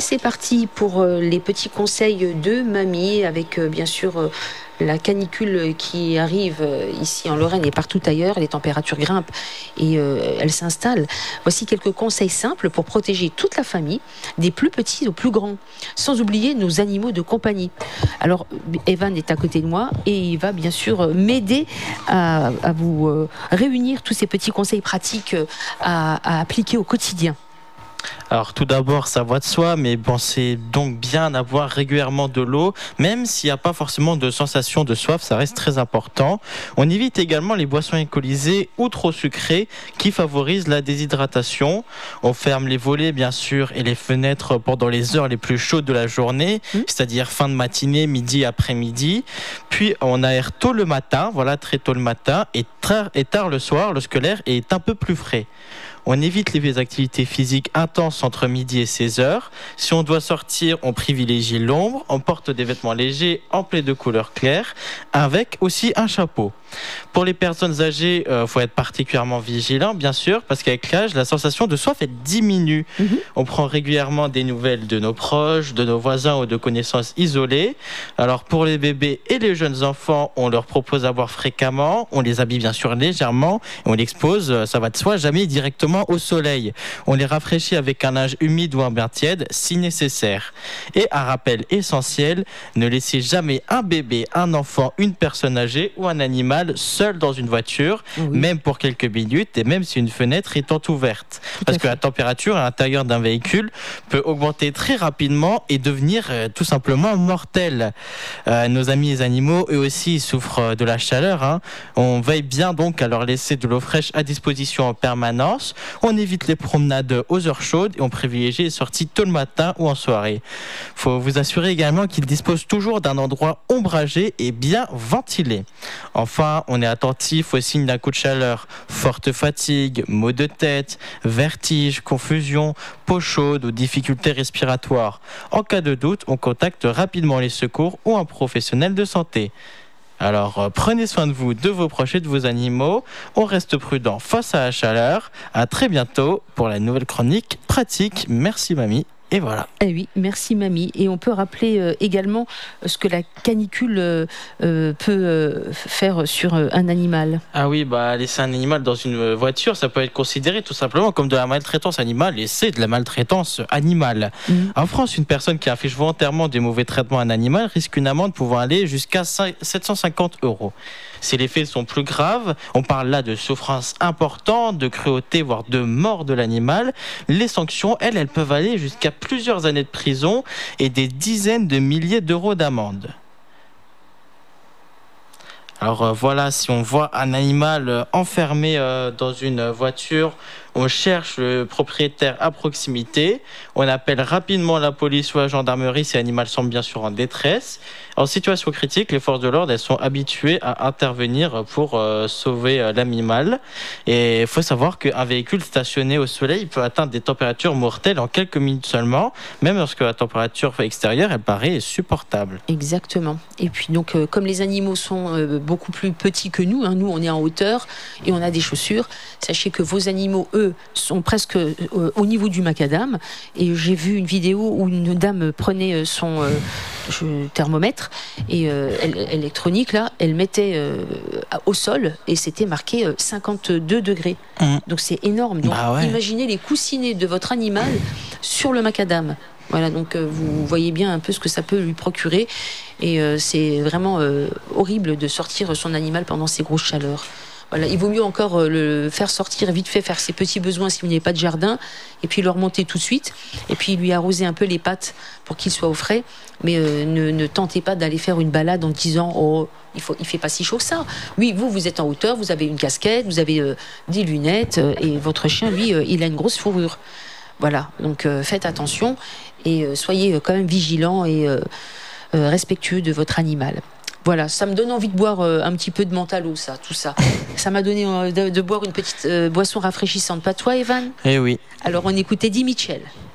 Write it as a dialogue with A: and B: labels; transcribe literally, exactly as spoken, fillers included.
A: c'est parti pour euh, les petits conseils de mamie avec euh, bien sûr euh, la canicule qui arrive euh, ici en Lorraine et partout ailleurs. Les températures grimpent et euh, elles s'installent. Voici quelques conseils simples pour protéger toute la famille, des plus petits aux plus grands, sans oublier nos animaux de compagnie. Alors, Evan est à côté de moi et il va bien sûr euh, m'aider à, à vous euh, réunir tous ces petits conseils pratiques euh, à, à appliquer au quotidien.
B: Alors tout d'abord, ça va de soi, mais pensez donc bien d'avoir régulièrement de l'eau, même s'il n'y a pas forcément de sensation de soif, ça reste très important. On évite également les boissons alcoolisées ou trop sucrées qui favorisent la déshydratation. On ferme les volets bien sûr et les fenêtres pendant les heures les plus chaudes de la journée, mmh. c'est-à-dire fin de matinée, midi, après-midi. Puis on aère tôt le matin, voilà très tôt le matin, et tard, et tard le soir lorsque l'air est un peu plus frais. On évite les activités physiques intenses entre midi et seize heures. Si on doit sortir, on privilégie l'ombre. On porte des vêtements légers, emplis de couleurs claires, avec aussi un chapeau. Pour les personnes âgées, il euh, faut être particulièrement vigilant, bien sûr, parce qu'avec l'âge, la sensation de soif elle diminue. Mmh. On prend régulièrement des nouvelles de nos proches, de nos voisins ou de connaissances isolées. Alors pour les bébés et les jeunes enfants, on leur propose à boire fréquemment. On les habille bien sûr légèrement et on l'expose, ça va de soi, jamais directement au soleil. On les rafraîchit avec un linge humide ou un bain tiède si nécessaire. Et un rappel essentiel, ne laissez jamais un bébé, un enfant, une personne âgée ou un animal seul dans une voiture, oui. même pour quelques minutes et même si une fenêtre est ouverte. Tout Parce que la température à l'intérieur d'un véhicule peut augmenter très rapidement et devenir euh, tout simplement mortelle. Euh, nos amis les animaux, eux aussi, souffrent de la chaleur. Hein. On veille bien donc à leur laisser de l'eau fraîche à disposition en permanence. On évite les promenades aux heures chaudes et on privilégie les sorties tôt le matin ou en soirée. Il faut vous assurer également qu'ils disposent toujours d'un endroit ombragé et bien ventilé. Enfin, on est attentif aux signes d'un coup de chaleur, forte fatigue, maux de tête, vertige, confusion, peau chaude ou difficultés respiratoires. En cas de doute, on contacte rapidement les secours ou un professionnel de santé. Alors, euh, prenez soin de vous, de vos proches et de vos animaux. On reste prudent face à la chaleur. À très bientôt pour la nouvelle chronique pratique. Merci mamie. Et voilà.
A: Eh oui, merci mamie. Et on peut rappeler euh, également ce que la canicule euh, euh, peut euh, faire sur euh, un animal.
B: Ah oui, bah laisser un animal dans une voiture, ça peut être considéré tout simplement comme de la maltraitance animale, et c'est de la maltraitance animale. Mmh. En France, une personne qui affiche volontairement des mauvais traitements à un animal risque une amende pouvant aller jusqu'à sept cent cinquante euros. Si les faits sont plus graves, on parle là de souffrance importante, de cruauté, voire de mort de l'animal. Les sanctions, elles, elles peuvent aller jusqu'à plusieurs années de prison et des dizaines de milliers d'euros d'amende. Alors euh, voilà, si on voit un animal euh, enfermé euh, dans une voiture, on cherche le propriétaire à proximité, on appelle rapidement la police ou la gendarmerie si l'animal semble bien sûr en détresse. En situation critique, les forces de l'ordre elles sont habituées à intervenir pour euh, sauver euh, l'animal. Et il faut savoir qu'un véhicule stationné au soleil peut atteindre des températures mortelles en quelques minutes seulement, même lorsque la température extérieure elle paraît supportable.
A: Exactement. Et puis donc euh, comme les animaux sont euh, beaucoup plus petits que nous, hein, nous on est en hauteur et on a des chaussures, sachez que vos animaux eux sont presque euh, au niveau du macadam. Et j'ai vu une vidéo où une dame prenait son euh, thermomètre et euh, électronique là, elle mettait euh, au sol et c'était marqué euh, cinquante-deux degrés. Mmh. Donc c'est énorme. Donc bah ouais. Imaginez les coussinets de votre animal sur le macadam. Voilà, donc euh, vous voyez bien un peu ce que ça peut lui procurer et euh, c'est vraiment euh, horrible de sortir son animal pendant ces grosses chaleurs. Voilà, il vaut mieux encore le faire sortir vite fait, faire ses petits besoins si vous n'avez pas de jardin, et puis le remonter tout de suite, et puis lui arroser un peu les pattes pour qu'il soit au frais. Mais euh, ne, ne tentez pas d'aller faire une balade en disant oh il faut il fait pas si chaud que ça. Oui, vous vous êtes en hauteur, vous avez une casquette, vous avez euh, des lunettes, euh, et votre chien lui euh, il a une grosse fourrure. Voilà, donc euh, faites attention et euh, soyez euh, quand même vigilants et euh, euh, respectueux de votre animal. Voilà, ça me donne envie de boire euh, un petit peu de mentalo, ça, tout ça. Ça m'a donné euh, de, de boire une petite euh, boisson rafraîchissante. Pas toi, Evan ?
B: Eh oui.
A: Alors, on écoute Eddie Mitchell.